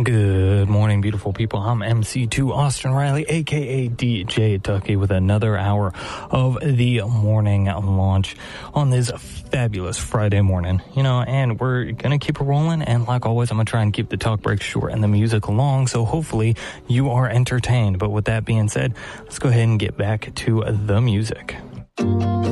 Good morning, beautiful people. I'm MC2 Austin Riley, a.k.a. DJ Tucky, with another hour of the morning launch on this fabulous Friday morning. And we're going to keep it rolling. And like always, I'm going to try and keep the talk breaks short and the music long, so hopefully you are entertained. But with that being said, let's go ahead and get back to the music.